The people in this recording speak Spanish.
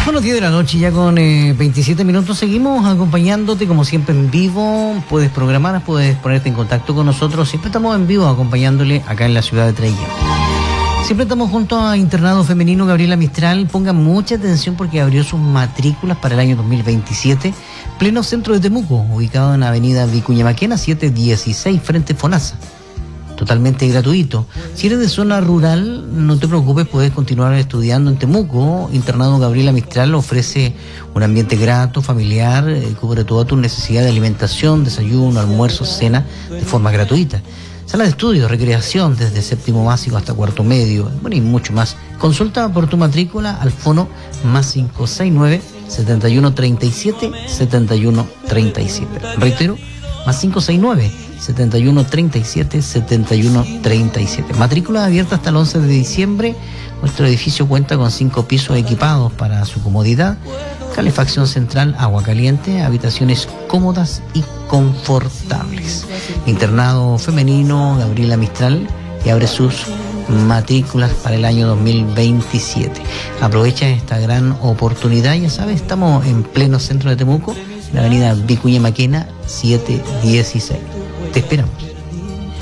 Bueno, 10 de la noche ya con 27 minutos. Seguimos acompañándote como siempre en vivo. Puedes programar, puedes ponerte en contacto con nosotros. Siempre estamos en vivo acompañándole acá en la ciudad de Trella. Siempre estamos junto a Internado Femenino Gabriela Mistral. Pongan mucha atención porque abrió sus matrículas para el año 2027. Pleno centro de Temuco, ubicado en avenida Vicuña Maquena 716 frente Fonasa. Totalmente gratuito. Si eres de zona rural, no te preocupes, puedes continuar estudiando en Temuco. Internado Gabriela Mistral ofrece un ambiente grato, familiar, cubre todas tus necesidades de alimentación, desayuno, almuerzo, cena, de forma gratuita. Sala de estudio, recreación desde séptimo básico hasta cuarto medio, bueno, y mucho más. Consulta por tu matrícula al fono +569 7137 7137. Reitero, +569 7137 7137. Matrícula abierta hasta el 11 de diciembre. Nuestro edificio cuenta con 5 pisos equipados para su comodidad, calefacción central, agua caliente, habitaciones cómodas y confortables. Internado Femenino Gabriela Mistral, y abre sus matrículas para el año 2027. Aprovecha esta gran oportunidad. Ya sabes, estamos en pleno centro de Temuco, en la avenida Vicuña Maquena 716. Te esperamos.